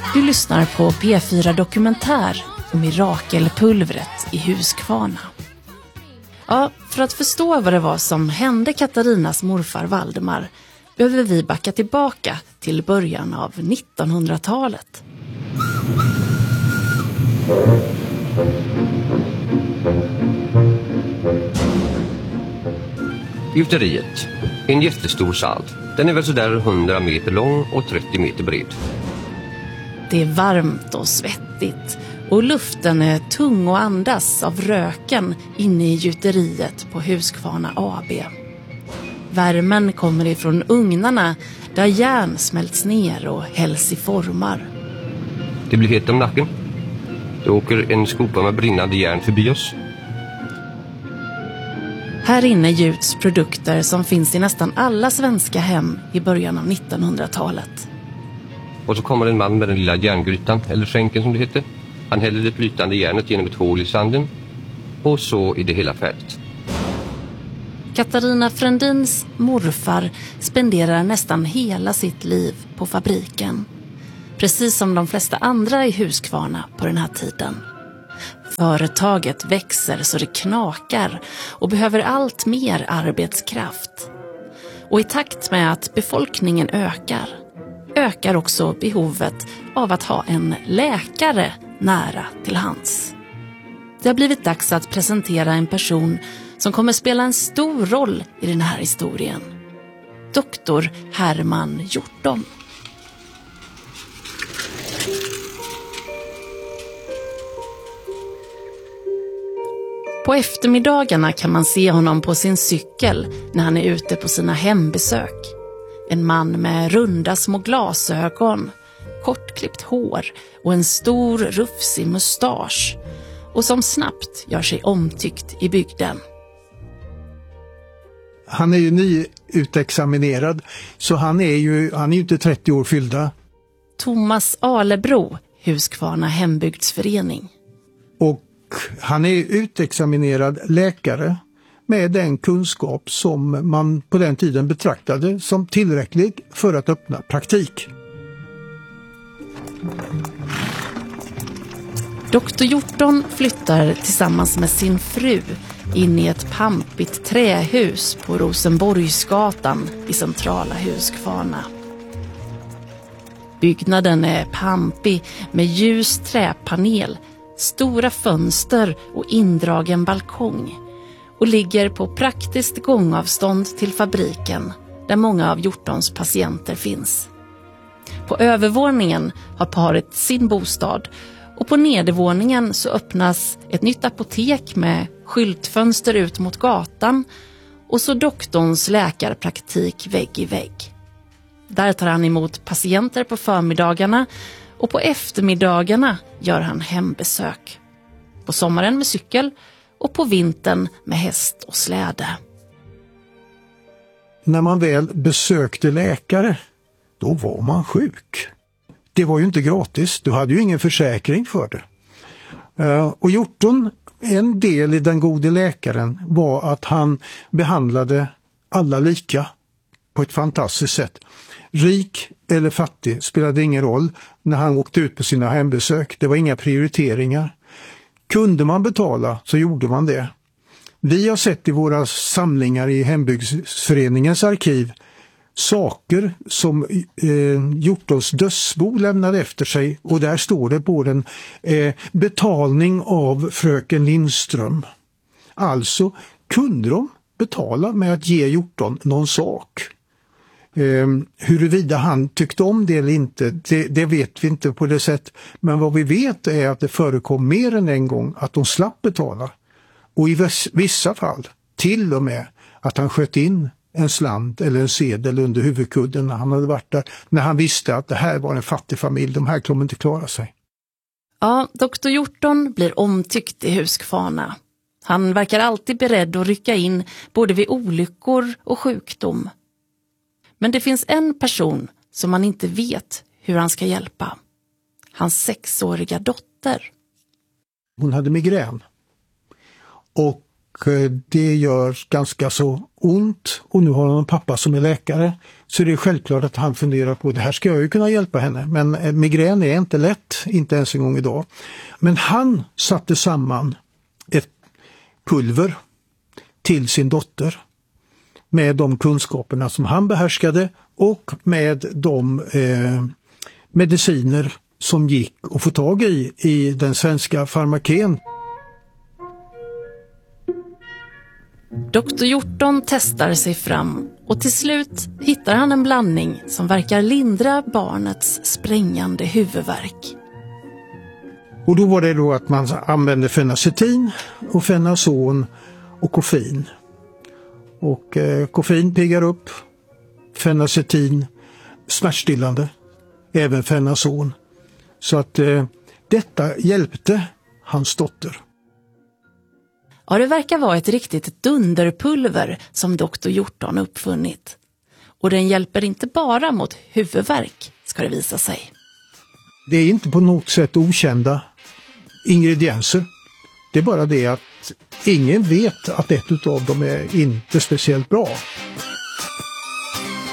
Du lyssnar på P4 Dokumentär om mirakelpulvret i Huskvarna. Ja, för att förstå vad det var som hände Katarinas morfar Valdemar behöver vi backa tillbaka till början av 1900-talet. Gjuteriet. En jättestor sal. Den är väl sådär 100 meter lång och 30 meter bred. Det är varmt och svettigt och luften är tung och andas av röken inne i gjuteriet på Huskvarna AB. Värmen kommer ifrån ugnarna där järn smälts ner och hälls i formar. Det blir hett om nacken. Det åker en skopa med brinnande järn förbi oss. Här inne gjuts produkter som finns i nästan alla svenska hem i början av 1900-talet. Och så kommer en man med den lilla järngrytan, eller skänken som det heter. Han häller det flytande järnet genom ett hål i sanden. Och så är det hela färdigt. Katarina Frändins morfar spenderar nästan hela sitt liv på fabriken. Precis som de flesta andra i Huskvarna på den här tiden. Företaget växer så det knakar och behöver allt mer arbetskraft. Och i takt med att befolkningen ökar också behovet av att ha en läkare nära till hands. Det har blivit dags att presentera en person som kommer spela en stor roll i den här historien. Doktor Herman Hjorton. På eftermiddagarna kan man se honom på sin cykel när han är ute på sina hembesök. En man med runda små glasögon, kortklippt hår och en stor rufsig mustasch. Och som snabbt gör sig omtyckt i bygden. Han är ju nyutexaminerad så han är ju inte 30 år fyllda. Thomas Alebro, Huskvarna hembygdsförening. Och han är utexaminerad läkare med den kunskap som man på den tiden betraktade som tillräcklig för att öppna praktik. Doktor Hjorton flyttar tillsammans med sin fru in i ett pampigt trähus på Rosenborgsgatan i centrala Huskvarna. Byggnaden är pampig med ljus träpanel, stora fönster och indragen balkong och ligger på praktiskt gångavstånd till fabriken där många av Hjortons patienter finns. På övervåningen har paret sin bostad och på nedervåningen så öppnas ett nytt apotek med skyltfönster ut mot gatan och så doktorns läkarpraktik vägg i vägg. Där tar han emot patienter på förmiddagarna och på eftermiddagarna gör han hembesök. På sommaren med cykel och på vintern med häst och släde. När man väl besökte läkare, då var man sjuk. Det var ju inte gratis, du hade ju ingen försäkring för det. Och Hjorton, en del i den gode läkaren var att han behandlade alla lika på ett fantastiskt sätt. Rik eller fattig spelade ingen roll när han åkte ut på sina hembesök. Det var inga prioriteringar. Kunde man betala så gjorde man det. Vi har sett i våra samlingar i hembygdsföreningens arkiv saker som Hjortons dödsbo lämnade efter sig och där står det på den betalning av fröken Lindström. Alltså kunde de betala med att ge Hjorton någon sak. Huruvida han tyckte om det eller inte, det vet vi inte på det sätt. Men vad vi vet är att det förekom mer än en gång att de slapp betala. Och i vissa fall till och med att han sköt in en slant eller en sedel under huvudkudden när han hade varit där. När han visste att det här var en fattig familj, de här kommer inte klara sig. Ja, doktor Hjorton blir omtyckt i Huskvarna. Han verkar alltid beredd att rycka in både vid olyckor och sjukdom. Men det finns en person som man inte vet hur han ska hjälpa. Hans 6-åriga dotter. Hon hade migrän. Och det gör ganska så ont, och nu har hon en pappa som är läkare, så det är självklart att han funderar på det här ska jag ju kunna hjälpa henne, men migrän är inte lätt, inte ens en gång idag. Men han satte samman ett pulver till sin dotter med de kunskaperna som han behärskade och med de mediciner som gick att få tag i den svenska farmaken. Dr. Hjorton testar sig fram och till slut hittar han en blandning som verkar lindra barnets sprängande huvudvärk. Och då var det då att man använde fenacetin och fenazon och koffein. Och koffein piggar upp, fenacetin smärtstillande, även fenazon. Så att detta hjälpte hans dotter. Ja, det verkar vara ett riktigt dunderpulver som Dr. Hjorton uppfunnit. Och den hjälper inte bara mot huvudvärk, ska det visa sig. Det är inte på något sätt okända ingredienser. Det är bara det att ingen vet att ett av dem är inte speciellt bra.